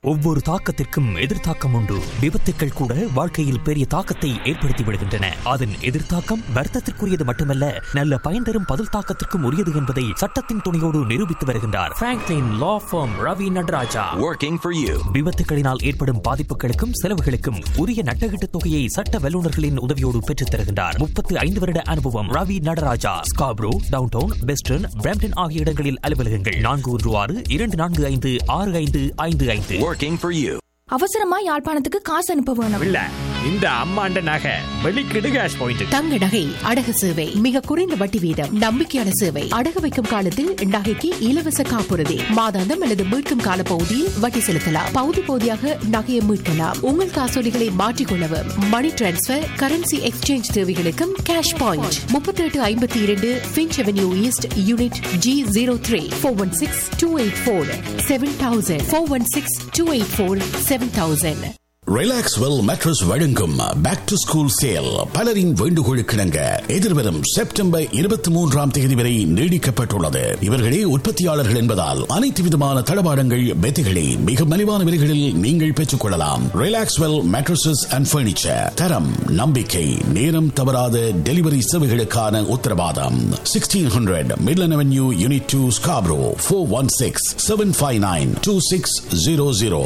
ஒவ்வொரு தாக்கத்திற்கும் எதிர்த்தாக்கம் உண்டு. விபத்துக்கள் கூட வாழ்க்கையில் பெரிய தாக்கத்தை ஏற்படுத்தி விடுகின்றன. அதன் எதிர்த்தாக்கம் வருத்தத்திற்குரியது மட்டுமல்ல, நல்ல பயன் தரும் பதில் தாக்கத்திற்கும் உரியது என்பதை சட்டத்தின் துணையோடு நிரூபித்து வருகின்றார் Franklin law form Ravi Nataraja. Working for you. விபத்துகளினால் ஏற்படும் பாதிப்புகளுக்கும் செலவுகளுக்கும் உரிய நட்டகீட்டு தொகையை சட்ட வல்லுநர்களின் உதவியோடு பெற்றுத் தருகின்றார். 35 வருட அனுபவம். Ravi Nataraja. Scarborough, downtown, western, Brampton ஆகிய இடங்களில் அலுவலகங்கள். 416-241-6555. Working for you. அவசரமா யாழ்ப்பாணத்துக்கு காசு அனுப்ப வேணும். இல்ல, இந்த அம்மாண்ட நகை வெளிக்கிடு கேஷ் பாயிண்ட். தங்க நகை அடகு சேவை மிக குறைந்த வட்டி வீதம், நம்பிக்கையான சேவை. அடகு வைக்கும் காலத்தில் நகைக்கு இலவச காப்புறுதி, மாதாந்தம் அல்லது மீட்கும் கால பகுதியில் வட்டி செலுத்தலாம். பகுதி பகுதியாக நகையை மீட்கலாம். உங்கள் காசோலிகளை மாற்றிக்கொள்ளவும், மணி டிரான்ஸ்பர், கரன்சி எக்ஸ்சேஞ்ச் தேவைகளுக்கும் cash point. 3852 Finch avenue east, unit G03. 416-284-7000. 416-284-7000. Relax well mattress வழங்கும் பேக் டு ஸ்கூல் சேல். பலரின் வேண்டுகோளுக்கிணங்க எதிர்வரும் செப்டம்பர் 23ஆம் தேதி வரை நீடிக்கப்பட்டுள்ளது. இவர்களே உற்பத்தியாளர்கள் என்பதால் அனைத்து விதமான தளபாடங்கள், மெத்தைகளை மிக மலிவான விலைகளில் நீங்கள் பெற்றுக் கொள்ளலாம். Relax well mattresses and furniture. தரம், நம்பிக்கை, நேரம் தவறாத டெலிவரி சேவைகளுக்கான உத்தரவாதம். 1600 மிட்லண்ட் அவென்யூ, யூனிட் 2, ஸ்காப்ரோ. 416-759-2600.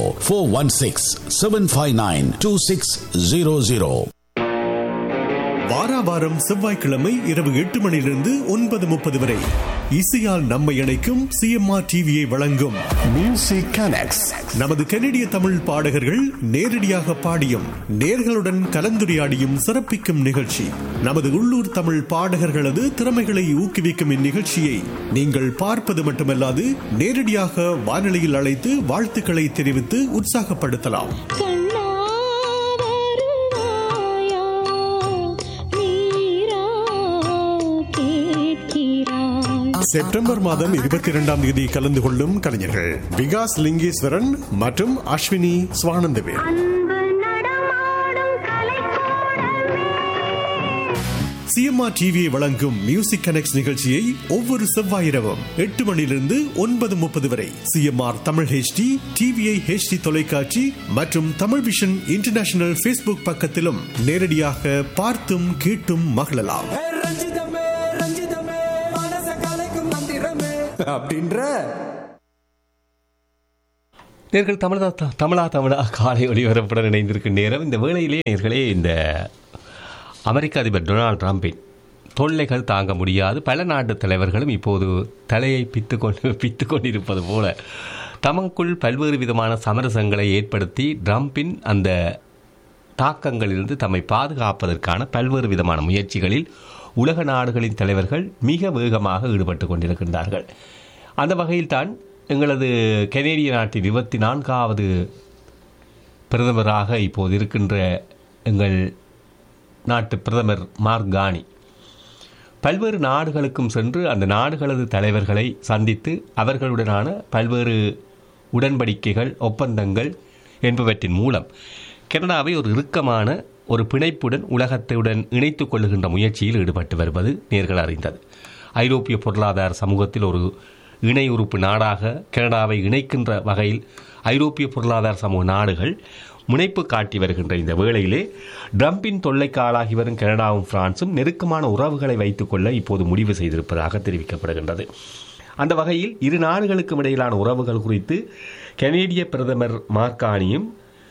416-759-2600. வாராவாரம் செவ்வாய்க்கிழமை இரவு 8 மணியிலிருந்து 9:30 வரை இசையால் நம்மை இணைக்கும் சிஎம்ஆர் டிவியை வழங்கும் மியூசிக் கனெக்ட்ஸ். நமது கனடிய தமிழ் பாடகர்கள் நேரடியாக பாடியும் நேர்களுடன் கலந்துரையாடியும் சிறப்பிக்கும் நிகழ்ச்சி. நமது உள்ளூர் தமிழ் பாடகர்களது திறமைகளை ஊக்குவிக்கும் இந்நிகழ்ச்சியை நீங்கள் பார்ப்பது மட்டுமல்லாது நேரடியாக வானொலியில் அழைத்து வாழ்த்துக்களை தெரிவித்து உற்சாகப்படுத்தலாம். செப்டம்பர் மாதம் 22ஆம் தேதி கலந்து கொள்ளும் கலைஞர்கள் விகாஸ் லிங்கேஸ்வரன் மற்றும் அஸ்வினி ஸ்வானந்தவே. சிஎம்ஆர் டிவியை வழங்கும் மியூசிக் கனெக்ட்ஸ் நிகழ்ச்சியை ஒவ்வொரு செவ்வாய் இரவும் 8 மணியிலிருந்து 9:30 வரை CMR Tamil HD, TVI HD தொலைக்காட்சி மற்றும் தமிழ் விஷன் இன்டர்நேஷனல் ஃபேஸ்புக் பக்கத்திலும் நேரடியாக பார்த்தும் கேட்டும் மகிழலாம். நேர்கள் தமிழா காலை ஒளிபரப்புடன் இணைந்திருக்கும் நேரம். இந்த வேளையிலே நேர்களே, இந்த அமெரிக்க அதிபர் டொனால்டு டிரம்பின் தொல்லைகள் தாங்க முடியாது. பல நாட்டு தலைவர்களும் இப்போது தலையை பித்து கொண்டிருப்பது போல தமக்குள் பல்வேறு விதமான சமரசங்களை ஏற்படுத்தி டிரம்பின் அந்த தாக்கங்களிலிருந்து தம்மை பாதுகாப்பதற்கான பல்வேறு விதமான முயற்சிகளில் உலக நாடுகளின் தலைவர்கள் மிக வேகமாக ஈடுபட்டு கொண்டிருக்கின்றார்கள். அந்த வகையில்தான் எங்களது கனேடிய நாட்டின் 24வது பிரதமராக இப்போது இருக்கின்ற எங்கள் நாட்டு பிரதமர் மார்க் கானி பல்வேறு நாடுகளுக்கும் சென்று அந்த நாடுகளது தலைவர்களை சந்தித்து அவர்களுடனான பல்வேறு உடன்படிக்கைகள், ஒப்பந்தங்கள் என்பவற்றின் மூலம் கனடாவை ஒரு இறுக்கமான ஒரு பிணைப்புடன் உலகத்துடன் இணைத்துக் கொள்ளுகின்ற முயற்சியில் ஈடுபட்டு வருவது நேர்கள் அறிந்தது. ஐரோப்பிய பொருளாதார சமூகத்தில் ஒரு இணை உறுப்பு நாடாக கனடாவை இணைக்கின்ற வகையில் ஐரோப்பிய பொருளாதார சமூக நாடுகள் முனைப்பு காட்டி வருகின்ற இந்த வேளையிலே டிரம்பின் தொல்லைக்கு ஆளாகி வரும் கனடாவும் பிரான்சும் நெருக்கமான உறவுகளை வைத்துக்கொள்ள இப்போது முடிவு செய்திருப்பதாக தெரிவிக்கப்படுகின்றது. அந்த வகையில் இரு நாடுகளுக்கும் இடையிலான உறவுகள் குறித்து கனேடிய பிரதமர் மார்க் கானியும்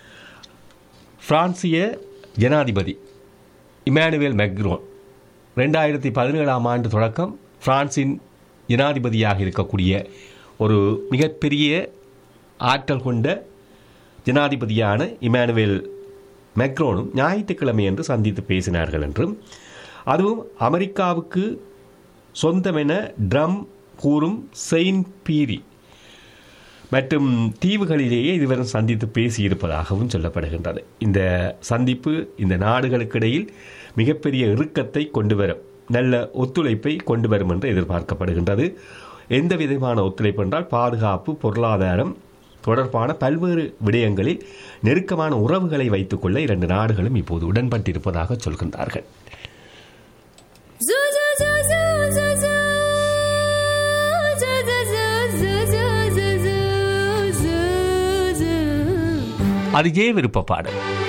பிரான்சிய ஜனாதிபதி இமானுவேல் மேக்ரோன் 2017ஆம் ஆண்டு தொடக்கம் பிரான்சின் ஜனாதிபதியாக இருக்கக்கூடிய ஒரு மிகப்பெரிய ஆற்றல் கொண்ட ஜனாதிபதியான இமானுவேல் மேக்ரோனும் ஞாயிற்றுக்கிழமை என்று சந்தித்து பேசினார்கள் என்றும், அதுவும் அமெரிக்காவுக்கு சொந்தமென ட்ரம் கூறும் செயின்ட் பீரி மற்றும் தீவுகளிலேயே இதுவரை சந்தித்து பேசியிருப்பதாகவும் சொல்லப்படுகின்றது. இந்த சந்திப்பு இந்த நாடுகளுக்கு இடையில் மிகப்பெரிய இறுக்கத்தை கொண்டு வரும், நல்ல ஒத்துழைப்பை கொண்டு வரும் என்று எதிர்பார்க்கப்படுகின்றது. எந்த விதமான ஒத்துழைப்பு என்றால் பாதுகாப்பு, பொருளாதாரம் தொடர்பான பல்வேறு விடயங்களில் நெருக்கமான உறவுகளை வைத்துக்கொள்ள இரண்டு நாடுகளும் இப்போது உடன்பட்டிருப்பதாக சொல்கின்றார்கள். அது ஏன் விருப்ப பாடல்?